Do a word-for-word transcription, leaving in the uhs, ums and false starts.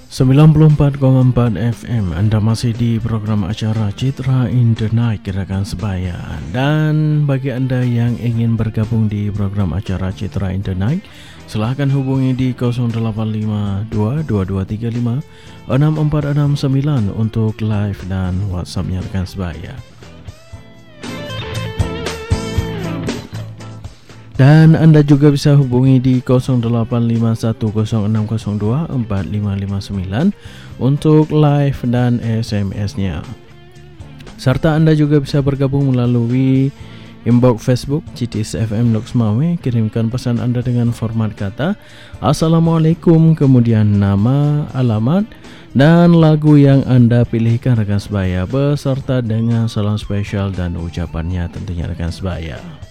sembilan puluh empat koma empat F M. Anda masih di program acara Citra in the Night Gerakan Sebaya. Dan bagi Anda yang ingin bergabung di program acara Citra in the Night, silahkan hubungi di nol delapan lima dua dua dua tiga lima enam empat enam sembilan untuk live dan WhatsApp-nya Rekan Sebaya. Dan Anda juga bisa hubungi di nol delapan lima satu nol enam nol dua empat lima lima sembilan untuk live dan S M S-nya. Serta Anda juga bisa bergabung melalui inbox Facebook C T S F M Loksmawe. Kirimkan pesan Anda dengan format kata Assalamualaikum, kemudian nama, alamat, dan lagu yang Anda pilihkan Rekan Sebaya, beserta dengan salam spesial dan ucapannya tentunya Rekan Sebaya.